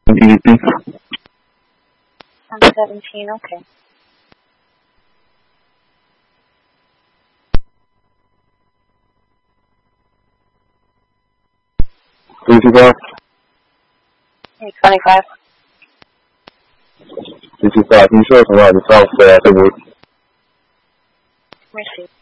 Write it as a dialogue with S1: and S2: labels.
S1: EDP.
S2: On 17, okay.
S1: Three
S2: 25.
S1: 325，您说什么？你上飞啊？对不？
S2: Receive.